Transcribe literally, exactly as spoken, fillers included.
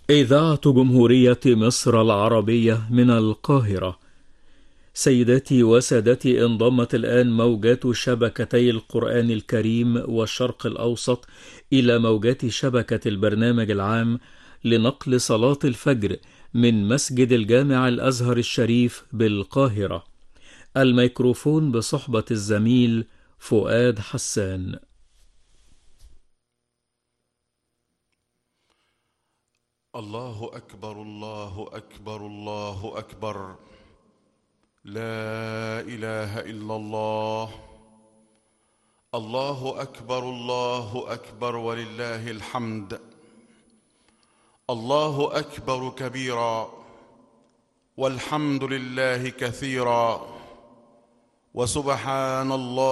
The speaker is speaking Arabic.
إذاعة جمهورية مصر العربية من القاهرة. سيداتي وسادتي، انضمت الآن موجات شبكتي القرآن الكريم والشرق الأوسط إلى موجات شبكة البرنامج العام لنقل صلاة الفجر من مسجد الجامع الأزهر الشريف بالقاهرة. الميكروفون بصحبة الزميل فؤاد حسان. الله أكبر الله أكبر الله أكبر، لا إله إلا الله. الله أكبر الله أكبر ولله الحمد. الله أكبر كبيرا، والحمد لله كثيرا، وسبحان الله